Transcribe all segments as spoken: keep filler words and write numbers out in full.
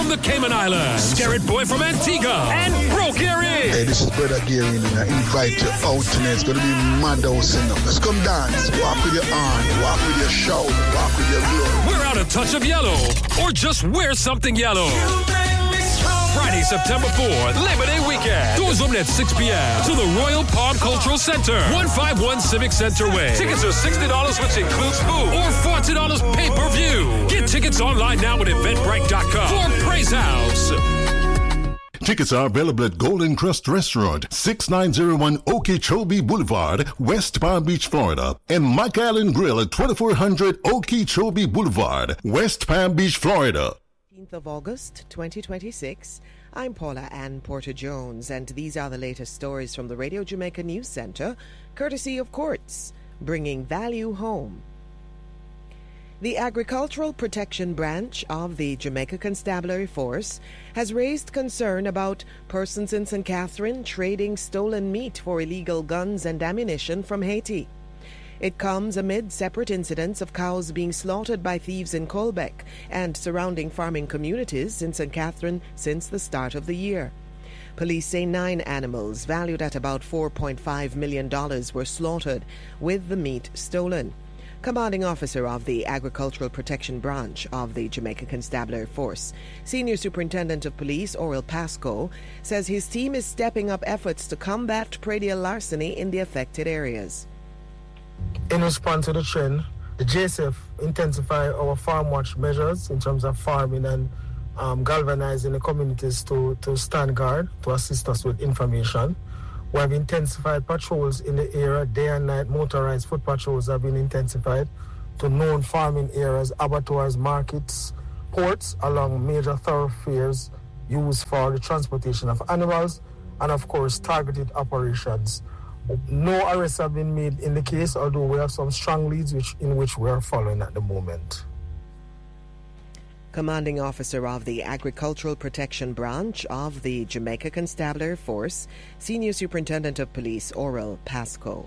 from the Cayman Islands, Scarrett Boy from Antigua, and Bro Gary. Hey, this is Brother Gary, and I invite you out tonight. It's going to be mad house in them. Let's come dance. Walk with your arm, walk with your shout, walk with your glow. Wear out a touch of yellow, or just wear something yellow. Friday, September fourth, Labor Day weekend. Doors open at six p.m. to the Royal Palm Cultural Center, one fifty-one Civic Center Way. Tickets are sixty dollars, which includes food, or forty dollars pay-per-view. Get tickets online now at eventbrite dot com for Praise House. Tickets are available at Golden Crust Restaurant, sixty-nine oh one Okeechobee Boulevard, West Palm Beach, Florida, and Mike Island Grill at twenty-four hundred Okeechobee Boulevard, West Palm Beach, Florida. eighteenth of August, twenty twenty-six. I'm Paula Ann Porter-Jones, and these are the latest stories from the Radio Jamaica News Center, courtesy of Courts, bringing value home. The Agricultural Protection Branch of the Jamaica Constabulary Force has raised concern about persons in Saint Catherine trading stolen meat for illegal guns and ammunition from Haiti. It comes amid separate incidents of cows being slaughtered by thieves in Colbeck and surrounding farming communities in Saint Catherine since the start of the year. Police say nine animals, valued at about four point five million dollars, were slaughtered, with the meat stolen. Commanding Officer of the Agricultural Protection Branch of the Jamaica Constabulary Force, Senior Superintendent of Police Oral Pasco, says his team is stepping up efforts to combat predial larceny in the affected areas. In response to the trend, the J S F intensify our farm watch measures in terms of farming and um, galvanizing the communities to, to stand guard, to assist us with information. We have intensified patrols in the area, day and night. Motorized foot patrols have been intensified to known farming areas, abattoirs, markets, ports along major thoroughfares used for the transportation of animals, and of course targeted operations. No arrests have been made in the case, although we have some strong leads which, in which we are following at the moment. Commanding Officer of the Agricultural Protection Branch of the Jamaica Constabulary Force, Senior Superintendent of Police Oral Pasco.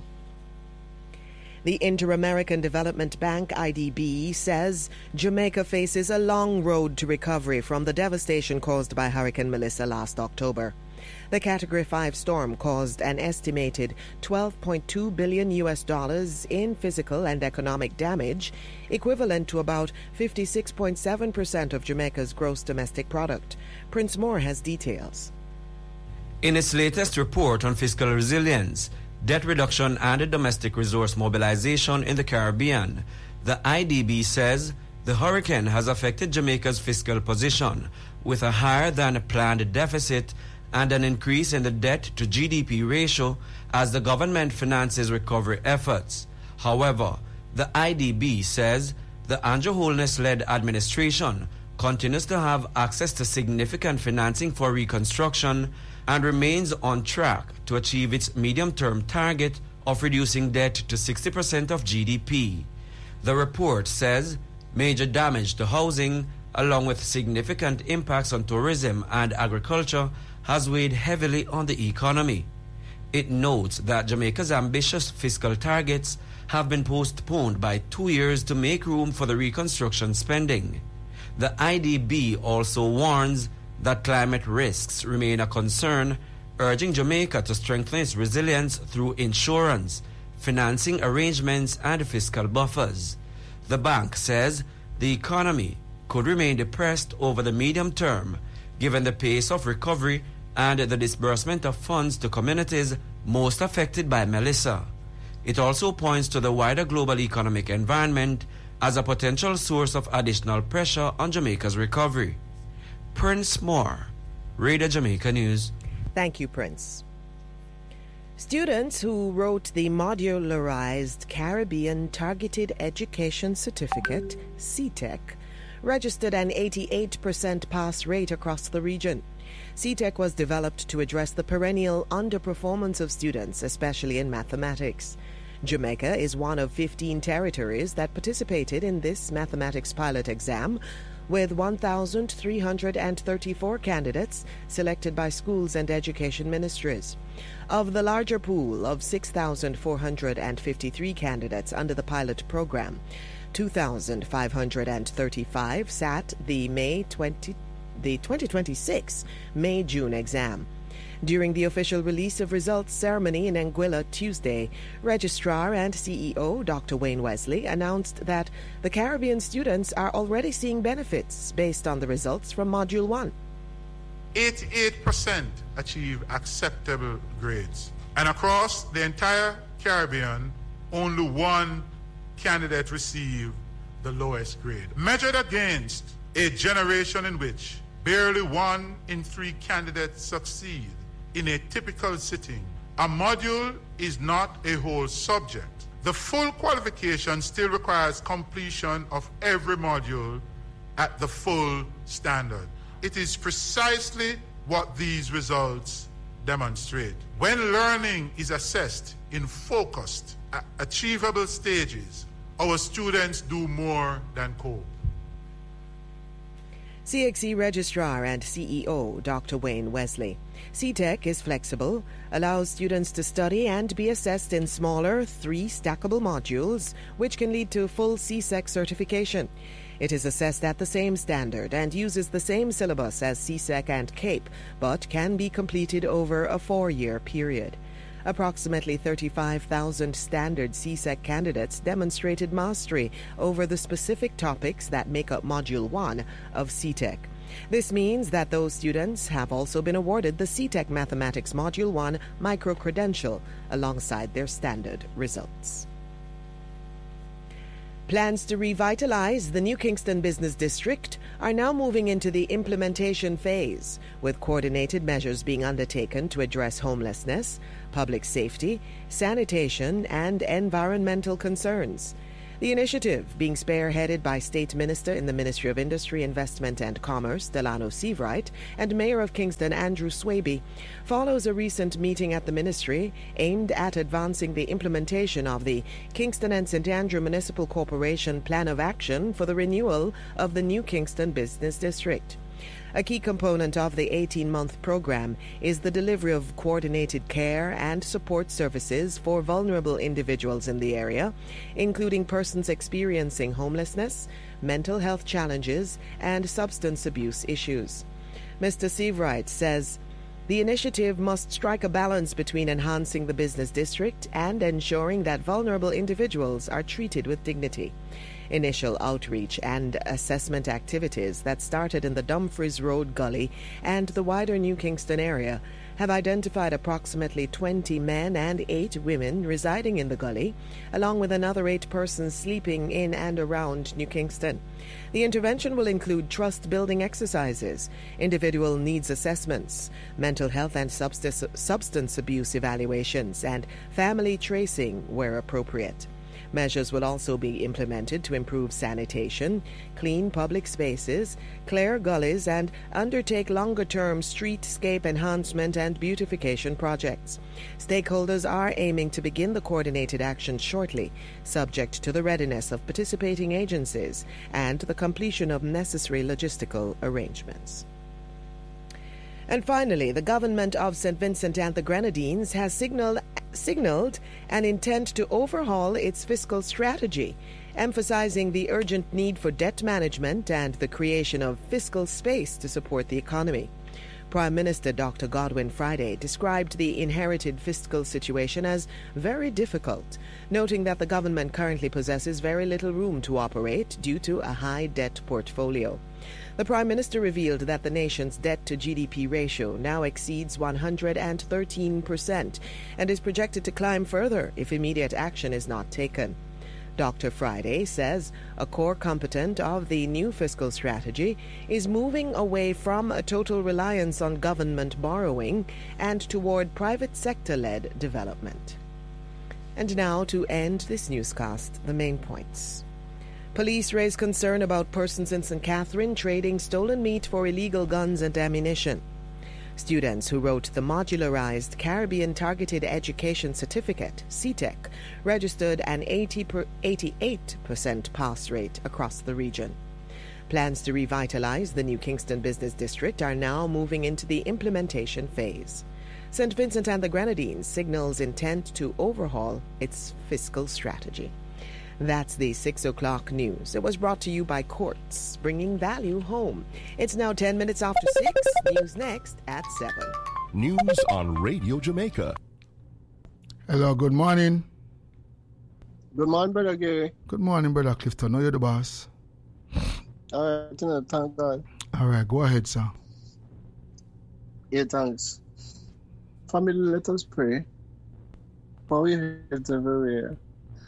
The Inter-American Development Bank, I D B, says Jamaica faces a long road to recovery from the devastation caused by Hurricane Melissa last October. The Category five storm caused an estimated twelve point two billion U S dollars in physical and economic damage, equivalent to about fifty-six point seven percent of Jamaica's gross domestic product. Prince Moore has details. In its latest report on fiscal resilience, debt reduction and domestic resource mobilization in the Caribbean, the I D B says the hurricane has affected Jamaica's fiscal position with a higher than planned deficit and an increase in the debt to G D P ratio as the government finances recovery efforts. However, the I D B says the Andrew Holness-led administration continues to have access to significant financing for reconstruction and remains on track to achieve its medium-term target of reducing debt to sixty percent of G D P. The report says major damage to housing, along with significant impacts on tourism and agriculture, has weighed heavily on the economy. It notes that Jamaica's ambitious fiscal targets have been postponed by two years to make room for the reconstruction spending. The I D B also warns that climate risks remain a concern, urging Jamaica to strengthen its resilience through insurance, financing arrangements, and fiscal buffers. The bank says the economy could remain depressed over the medium term, given the pace of recovery and the disbursement of funds to communities most affected by Melissa. It also points to the wider global economic environment as a potential source of additional pressure on Jamaica's recovery. Prince Moore, Radio Jamaica News. Thank you, Prince. Students who wrote the Modularized Caribbean Targeted Education Certificate, C T E C, registered an eighty-eight percent pass rate across the region. C T E C was developed to address the perennial underperformance of students, especially in mathematics. Jamaica is one of fifteen territories that participated in this mathematics pilot exam, with one thousand three hundred thirty-four candidates selected by schools and education ministries. Of the larger pool of six thousand four hundred fifty-three candidates under the pilot program, two thousand five hundred thirty-five sat the May twenty the twenty twenty-six May-June exam. During the official release of results ceremony in Anguilla Tuesday, Registrar and C E O Doctor Wayne Wesley announced that the Caribbean students are already seeing benefits based on the results from Module one. eighty-eight percent achieve acceptable grades. And across the entire Caribbean, only one candidate received the lowest grade. Measured against a generation in which barely one in three candidates succeed in a typical sitting, a module is not a whole subject. The full qualification still requires completion of every module at the full standard. It is precisely what these results demonstrate. When learning is assessed in focused, achievable stages, our students do more than cope. C X C Registrar and C E O Doctor Wayne Wesley. C TEC is flexible, allows students to study and be assessed in smaller, three stackable modules, which can lead to full C S E C certification. It is assessed at the same standard and uses the same syllabus as C S E C and CAPE, but can be completed over a four-year period. Approximately thirty-five thousand standard C S E C candidates demonstrated mastery over the specific topics that make up Module one of C TEC. This means that those students have also been awarded the C TEC Mathematics Module one micro-credential alongside their standard results. Plans to revitalize the New Kingston Business District are now moving into the implementation phase, with coordinated measures being undertaken to address homelessness, public safety, sanitation, and environmental concerns. The initiative, being spearheaded by State Minister in the Ministry of Industry, Investment and Commerce, Delano Seavright, and Mayor of Kingston, Andrew Swaby, follows a recent meeting at the ministry aimed at advancing the implementation of the Kingston and Saint Andrew Municipal Corporation Plan of Action for the renewal of the New Kingston Business District. A key component of the eighteen-month program is the delivery of coordinated care and support services for vulnerable individuals in the area, including persons experiencing homelessness, mental health challenges, and substance abuse issues. Mister Seavright says the initiative must strike a balance between enhancing the business district and ensuring that vulnerable individuals are treated with dignity. Initial outreach and assessment activities that started in the Dumfries Road Gully and the wider New Kingston area have identified approximately twenty men and eight women residing in the gully, along with another eight persons sleeping in and around New Kingston. The intervention will include trust-building exercises, individual needs assessments, mental health and substance, substance abuse evaluations, and family tracing where appropriate. Measures will also be implemented to improve sanitation, clean public spaces, clear gullies, and undertake longer-term streetscape enhancement and beautification projects. Stakeholders are aiming to begin the coordinated action shortly, subject to the readiness of participating agencies and the completion of necessary logistical arrangements. And finally, the government of Saint Vincent and the Grenadines has signaled, signaled an intent to overhaul its fiscal strategy, emphasizing the urgent need for debt management and the creation of fiscal space to support the economy. Prime Minister Doctor Godwin Friday described the inherited fiscal situation as very difficult, noting that the government currently possesses very little room to operate due to a high debt portfolio. The Prime Minister revealed that the nation's debt-to-G D P ratio now exceeds one hundred thirteen percent and is projected to climb further if immediate action is not taken. Doctor Friday says a core component of the new fiscal strategy is moving away from a total reliance on government borrowing and toward private sector-led development. And now, to end this newscast, the main points. Police raise concern about persons in Saint Catherine trading stolen meat for illegal guns and ammunition. Students who wrote the Modularized Caribbean Targeted Education Certificate, C TEC, registered an eighty-eight percent pass rate across the region. Plans to revitalize the New Kingston Business District are now moving into the implementation phase. Saint Vincent and the Grenadines signals intent to overhaul its fiscal strategy. That's the six o'clock news. It was brought to you by Courts, bringing value home. It's now ten minutes after six. News next at seven. News on Radio Jamaica. Hello, good morning. Good morning, Brother Gary. Good morning, Brother Clifton. Know you're the boss. All right, thank God. All right, go ahead, sir. Yeah, thanks. Family, let us pray. For we head everywhere.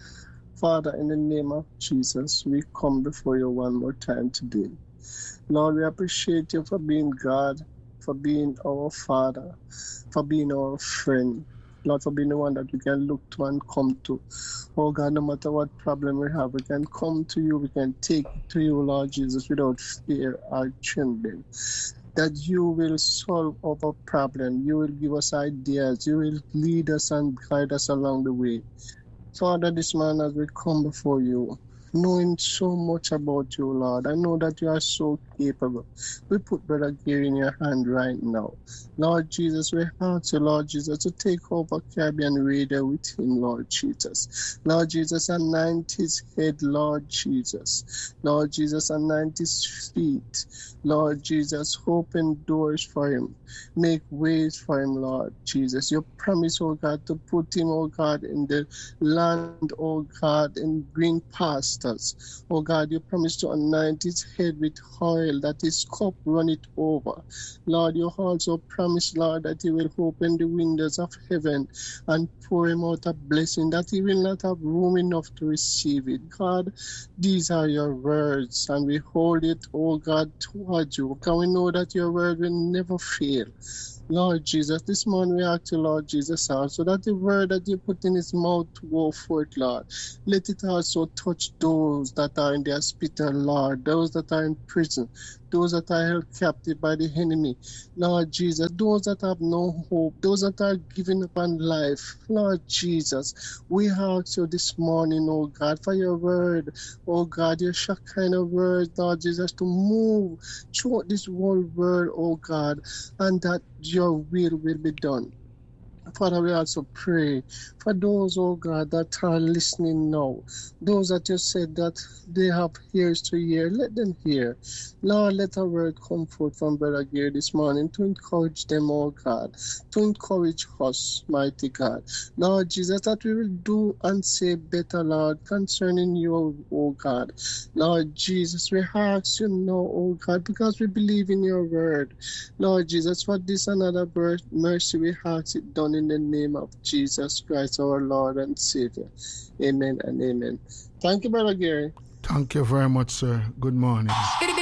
Father, in the name of Jesus, we come before you one more time today. Lord, we appreciate you for being God, for being our Father, for being our friend. Lord, for being the one that we can look to and come to. Oh God, no matter what problem we have, we can come to you, we can take it to you, Lord Jesus, without fear or trembling. That you will solve our problem, you will give us ideas, you will lead us and guide us along the way. Father, this man as we come before you, knowing so much about you, Lord, I know that you are so capable. We put Brother Gary in your hand right now. Lord Jesus, we ask you, Lord Jesus, to take over Caribbean Radio with him, Lord Jesus. Lord Jesus, anoint his head, Lord Jesus. Lord Jesus, anoint his feet. Lord Jesus, open doors for him. Make ways for him, Lord Jesus. You promise, oh God, to put him, oh God, in the land, oh God, in green pastures. Oh God, you promise to anoint his head with oil, that his cup run it over. Lord, you also promise, Lord, that he will open the windows of heaven and pour him out a blessing, that he will not have room enough to receive it. God, these are your words, and we hold it, oh God, towards you. Can we know that your word will never fail? Lord Jesus, this morning we ask you, Lord Jesus, also that the word that you put in his mouth to go forth, Lord, let it also touch those that are in the hospital, Lord, those that are in prison, those that are held captive by the enemy, Lord Jesus, those that have no hope, those that are giving up on life, Lord Jesus, we ask you this morning, oh God, for your word, oh God, your kind of word, Lord Jesus, to move throughout this whole world, oh God, and that your will will be done. Father, we also pray for those, oh God, that are listening now. Those that you said that they have ears to hear, let them hear. Lord, let our word come forth from Brother Gary this morning to encourage them, oh God, to encourage us, mighty God. Lord Jesus, that we will do and say better, Lord, concerning you, oh God. Lord Jesus, we ask you now, oh God, because we believe in your word. Lord Jesus, for this another mercy, we ask it done in the name of Jesus Christ, our Lord and Savior. Amen and amen. Thank you, Brother Gary. Thank you very much, sir. Good morning.